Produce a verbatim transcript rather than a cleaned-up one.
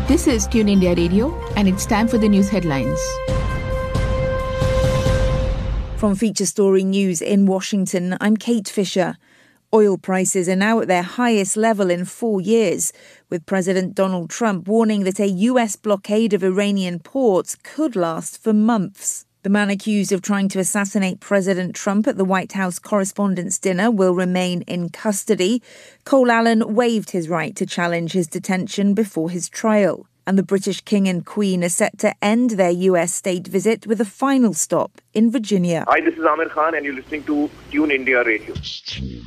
This is Tune India Radio, and it's time for the news headlines. From Feature Story News in Washington, I'm Kate Fisher. Oil prices are now at their highest level in four years, with President Donald Trump warning that a U S blockade of Iranian ports could last for months. The man accused of trying to assassinate President Trump at the White House Correspondents' Dinner will remain in custody. Cole Allen waived his right to challenge his detention before his trial. And the British King and Queen are set to end their U S state visit with a final stop in Virginia. Hi, this is Amir Khan and you're listening to Tune India Radio.